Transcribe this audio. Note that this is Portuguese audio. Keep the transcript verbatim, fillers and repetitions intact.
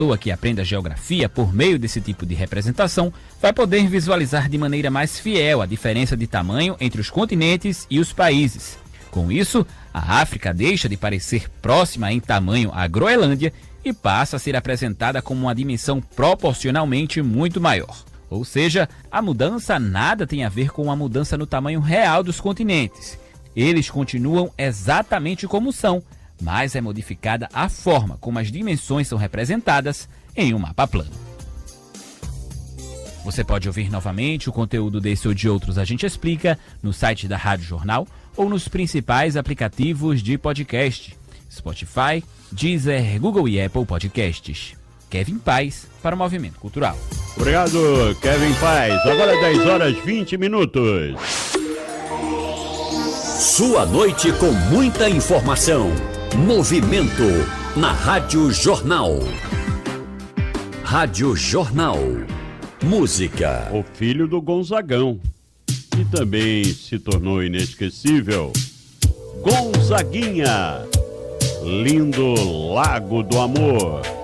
pessoa que aprenda geografia por meio desse tipo de representação vai poder visualizar de maneira mais fiel a diferença de tamanho entre os continentes e os países. Com isso, a África deixa de parecer próxima em tamanho à Groenlândia e passa a ser apresentada como uma dimensão proporcionalmente muito maior. Ou seja, a mudança nada tem a ver com a mudança no tamanho real dos continentes. Eles continuam exatamente como são, mas é modificada a forma como as dimensões são representadas em um mapa plano. Você pode ouvir novamente o conteúdo desse ou de outros A Gente Explica no site da Rádio Jornal ou nos principais aplicativos de podcast, Spotify, Deezer, Google e Apple Podcasts. Kevin Paz para o Movimento Cultural. Obrigado, Kevin Paz. Agora dez horas e vinte minutos. Sua noite com muita informação. Movimento na Rádio Jornal. Rádio Jornal. Música. O filho do Gonzagão, que também se tornou inesquecível. Gonzaguinha. Lindo Lago do Amor.